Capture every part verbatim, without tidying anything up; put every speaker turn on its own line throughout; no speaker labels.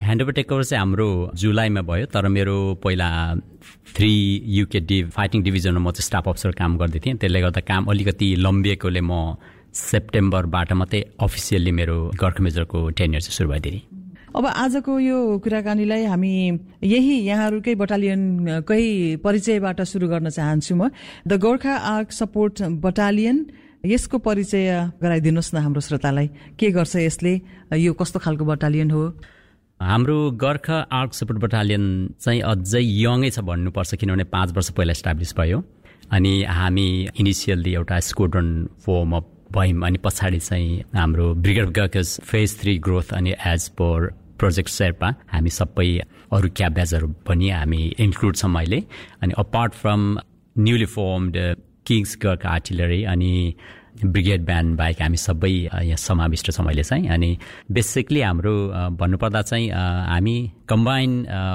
Handover takeover चाहिँ हाम्रो जुलाईमा भयो, तर मेरो पहिला थ्री युके डि फाइटिङ डिभिजनमा म चाहिँ स्टाफ अफिसर काम गर्दै थिएँ। त्यसले गर्दा काम अलिकति लम्बिएकोले म सेप्टेम्बरबाट मात्रै अफिसियल्ली मेरो गोर्खा मेजरको टेन्योर चाहिँ सुरु भइदिए।
अब आजको यो कुराकानीलाई हामी यही यहाँहरूकै बटालियनकै परिचयबाट सुरु गर्न चाहन्छु। म the Gorkha arc support battalion, यसको परिचय गराइदिनुहोस् न हाम्रो श्रोतालाई। के गर्छ यसले, यो कस्तो खालको बटालियन हो?
हाम्रो गोर्खा आर्क सपोर्ट बटालियन चाहिँ अझै यङै छ भन्नुपर्छ, किनभने पाँच वर्ष पहिला इस्टाब्लिस भयो। अनि हामी इनिसियल्ली एउटा स्क्वाड्रन फर्म अप भयौँ, अनि पछाडि चाहिँ हाम्रो ब्रिगेड गर्कस फेज थ्री ग्रोथ अनि एज पर प्रोजेक्ट शेर्पा हामी सबै अरू क्याब ब्याचहरू पनि हामी इन्क्लुड छौँ अहिले। अनि apart from newly firmed Kings Gorkha artillery अनि ब्रिगेड ब्यान्ड बाहेक हामी सबै यहाँ समाविष्ट छौँ अहिले चाहिँ। अनि बेसिकली हाम्रो भन्नुपर्दा चाहिँ हामी कम्बाइन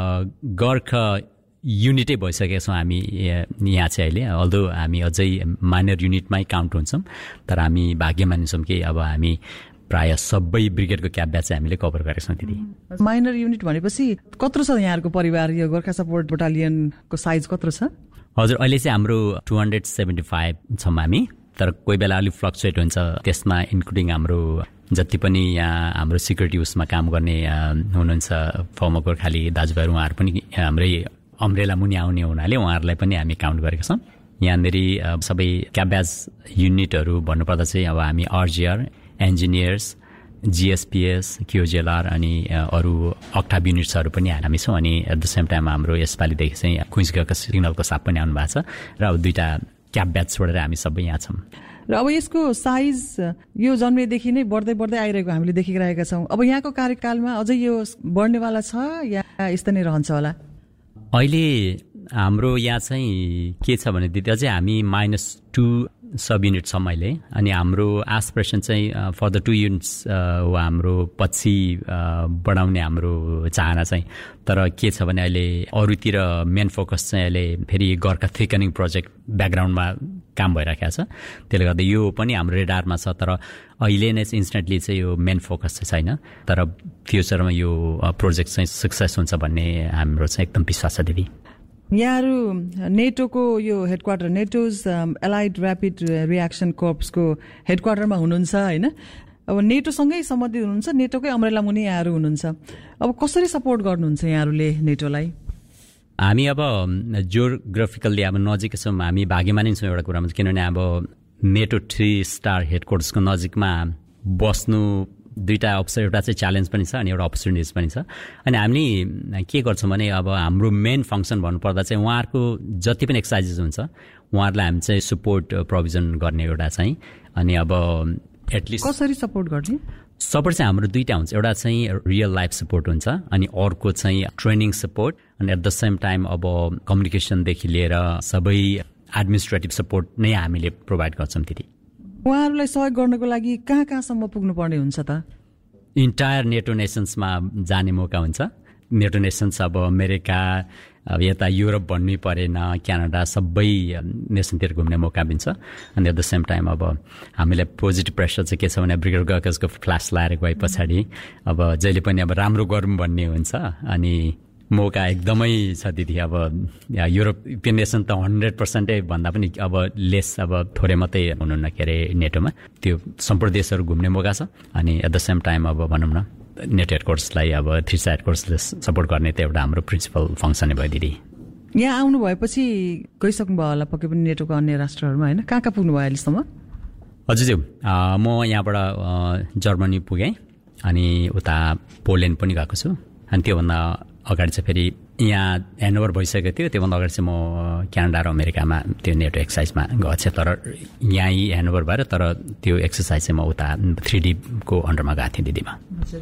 गोर्खा युनिटै भइसकेका छौँ हामी यहाँ चाहिँ अहिले। अल्दो हामी अझै माइनर युनिटमै काउन्ट हुन्छौँ, तर हामी भाग्यमानी छौँ कि अब हामी प्रायः सबै ब्रिगेडको क्याब ब्याच चाहिँ हामीले कभर गरेका छौँ। दिदी
माइनर युनिट भनेपछि कत्रो छ यहाँहरूको परिवार? यो गोर्खा सपोर्ट बटालियनको साइज कत्रो छ?
हजुर, अहिले चाहिँ हाम्रो टू हन्ड्रेड सेभेन्टी फाइभ छौँ हामी, तर कोही बेला अलिक फ्लक्चुएट हुन्छ। त्यसमा इन्क्लुडिङ हाम्रो जति पनि यहाँ हाम्रो सिक्युरिटी उसमा काम गर्ने हुनुहुन्छ फर्मर गोर्खाली दाजुभाइहरू, उहाँहरू पनि हाम्रै अम्ब्रेला मुनि आउने हुनाले उहाँहरूलाई पनि हामी काउन्ट गरेका छौँ। यहाँनिर सबै क्याब ब्याच युनिटहरू भन्नुपर्दा चाहिँ अब हामी आरजिआर, इन्जिनियर्स, जिएसपिएस, क्युजेलआर अनि अरू अक्टाब युनिट्सहरू पनि हामी छौँ। अनि एट द सेम टाइम हाम्रो यसपालिदेखि चाहिँ क्विन्स गोर्खा सिग्नलको साथ पनि आउनु भएको छ र अब दुईवटा क्याब ब्याच छोडेर हामी सबै यहाँ छौँ।
र अब यसको साइज यो जन्मेदेखि नै बढ्दै बढ्दै आइरहेको हामीले देखिरहेका छौँ। अब यहाँको कार्यकालमा अझै यो बढ्नेवाला छ या यस्तो नै रहन्छ होला?
अहिले हाम्रो यहाँ चाहिँ के छ भने दिदी अझै हामी माइनस टू सब युनिट छौँ अहिले। अनि हाम्रो एस्पिरेसन चाहिँ फर द टू युनिट्स हो हाम्रो पछि बढाउने हाम्रो चाहना चाहिँ। तर के छ भने अहिले अरूतिर मेन फोकस चाहिँ अहिले फेरि गोर्खा थिकनिङ प्रोजेक्ट ब्याकग्राउन्डमा काम भइरहेको छ, त्यसले गर्दा यो पनि हाम्रो रेडारमा छ। तर अहिले नै इन्स्टेन्टली चाहिँ यो मेन फोकस चाहिँ छैन, तर फ्युचरमा यो प्रोजेक्ट चाहिँ सक्सेस हुन्छ भन्ने हाम्रो चाहिँ एकदम विश्वास छ दिदी।
यहाँहरू नेटोको यो headquarter, NATO's allied rapid reaction कोर्प्सको हेडक्वार्टरमा हुनुहुन्छ होइन? अब नेटोसँगै सम्बन्धित हुनुहुन्छ, नेटोकै अम्ब्रेला मुनि यहाँहरू हुनुहुन्छ। अब कसरी सपोर्ट गर्नुहुन्छ यहाँहरूले नेटोलाई?
हामी अब जियोग्राफिकल्ली अब नजिकै छौँ, हामी भाग्यमानी छौँ एउटा कुरामा, किनभने अब नेटो थ्री स्टार हेडक्वार्टर्सको नजिकमा बस्नु दुईवटा अप्सन, एउटा चाहिँ च्यालेन्ज पनि छ अनि एउटा अपर्च्युनिटिज पनि छ। अनि हामी के गर्छौँ भने अब हाम्रो मेन फङ्सन भन्नुपर्दा चाहिँ उहाँहरूको जति पनि एक्सर्साइजेस हुन्छ उहाँहरूलाई हामी चाहिँ सपोर्ट प्रोभिजन गर्ने एउटा चाहिँ। अनि अब एटलिस्ट
कसरी सपोर्ट गर्ने?
सपोर्ट चाहिँ हाम्रो दुईवटा हुन्छ, एउटा चाहिँ रियल लाइफ सपोर्ट हुन्छ अनि अर्को चाहिँ ट्रेनिङ सपोर्ट। अनि एट द सेम टाइम अब कम्युनिकेसनदेखि लिएर सबै एडमिनिस्ट्रेटिभ सपोर्ट नै हामीले प्रोभाइड गर्छौँ। त्यति
उहाँहरूलाई सहयोग गर्नको लागि कहाँ कहाँसम्म पुग्नुपर्ने हुन्छ त?
इन्टायर नेटो नेसन्समा जाने मौका हुन्छ। नेटो नेसन्स अब अमेरिका, अब यता युरोप भन्नै परेन, क्यानाडा, सबै नेसनतिर घुम्ने मौका दिन्छ। अनि एट द सेम टाइम अब हामीलाई पोजिटिभ प्रेसर चाहिँ के छ भने ब्रिगेड गर्कसको फ्ल्यास लगाएर गए पछाडि अब जहिले पनि अब राम्रो गरौँ भन्ने हुन्छ। अनि मौका एकदमै छ दिदी। अब युरोपियन नेसन त हन्ड्रेड पर्सेन्टै भन्दा पनि अब लेस, अब थोरै मात्रै हुनुहुन्न के अरे नेटोमा, त्यो सम्पूर्ण देशहरू घुम्ने मौका छ। अनि एट द सेम टाइम अब भनौँ न नेट हेडक्वार्टर्सलाई अब थ्री स्टार हेडक्वार्टर्सले सपोर्ट गर्ने त एउटा हाम्रो प्रिन्सिपल फङ्सन भयो दिदी।
यहाँ आउनु भएपछि गइसक्नु भयो होला पक्कै पनि नेटोको अन्य राष्ट्रहरूमा होइन? कहाँ कहाँ पुग्नु भयो अहिलेसम्म?
हजुर, म यहाँबाट जर्मनी पुगेँ अनि उता पोल्यान्ड पनि गएको छु। अनि त्योभन्दा अगाडि चाहिँ फेरि यहाँ ह्यान्डओभर भइसकेको थियो, त्योभन्दा अगाडि चाहिँ म क्यानाडा र अमेरिकामा त्यो नेटो एक्सर्साइजमा गएको थिएँ। तर यहीँ ह्यान्डओभर भएर, तर त्यो एक्सर्साइज चाहिँ म उता थ्री डीको अन्डरमा गएको थिएँ दिदीमा।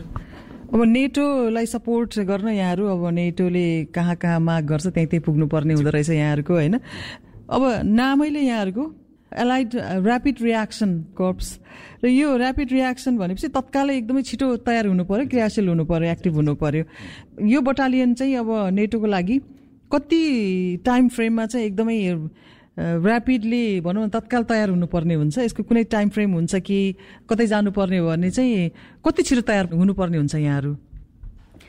अब नेटोलाई सपोर्ट गर्न यहाँहरू अब नेटोले कहाँ कहाँ माग गर्छ त्यहीँ त्यहीँ पुग्नुपर्ने हुँदो रहेछ यहाँहरूको होइन? अब नामैले यहाँहरूको एलाइड ऱ्यापिड रियाक्सन कोर्प्स, र यो ऱ्यापिड रियाक्सन भनेपछि तत्कालै एकदमै छिटो तयार हुनु पर्यो, क्रियाशील हुनु पर्यो, एक्टिभ हुनु पर्यो। यो बटालियन चाहिँ अब नेटोको लागि कति टाइम फ्रेममा चाहिँ एकदमै ऱ्यापिडली भनौँ न तत्काल तयार हुनुपर्ने हुन्छ? यसको कुनै टाइम फ्रेम हुन्छ कि कतै जानुपर्ने हो भने चाहिँ कति छिटो तयार हुनुपर्ने हुन्छ यहाँहरू?